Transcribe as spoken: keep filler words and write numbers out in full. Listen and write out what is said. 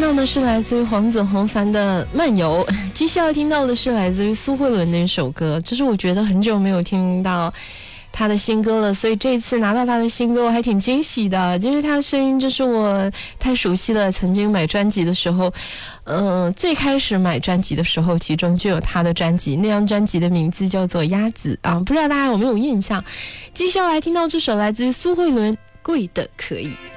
到的是来自于黄子弘凡的漫游，接下来听到的是来自于苏慧伦的一首歌，这是我觉得很久没有听到他的新歌了，所以这次拿到他的新歌我还挺惊喜的，因为他的声音就是我太熟悉了。曾经买专辑的时候，呃，最开始买专辑的时候，其中就有他的专辑，那张专辑的名字叫做《鸭子》啊，不知道大家有没有印象？接下来听到这首来自于苏慧伦，《贵的可以》。